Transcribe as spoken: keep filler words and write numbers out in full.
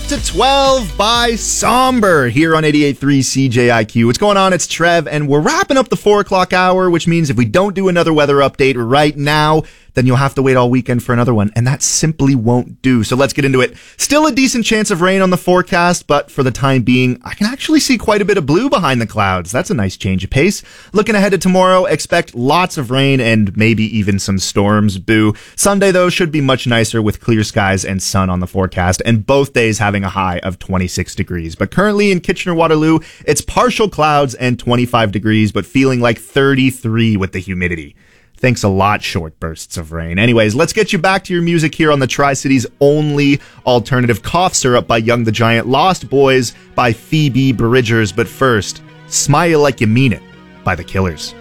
to twelve by Somber here on eighty-eight point three C J I Q. What's going on? It's Trev, and we're wrapping up the four o'clock hour, which means if we don't do another weather update right now, then you'll have to wait all weekend for another one, and that simply won't do. So let's get into it. Still a decent chance of rain on the forecast, but for the time being, I can actually see quite a bit of blue behind the clouds. That's a nice change of pace. Looking ahead to tomorrow, expect lots of rain and maybe even some storms. Boo. Sunday, though, should be much nicer with clear skies and sun on the forecast, and both days having a high of twenty-six degrees. But currently in Kitchener-Waterloo, it's partial clouds and twenty-five degrees, but feeling like thirty-three with the humidity. Thanks a lot, short bursts of rain. Anyways, let's get you back to your music here on the Tri-City's only alternative. Cough Syrup by Young the Giant, Lost Boys by Phoebe Bridgers, but first, Smile Like You Mean It by The Killers.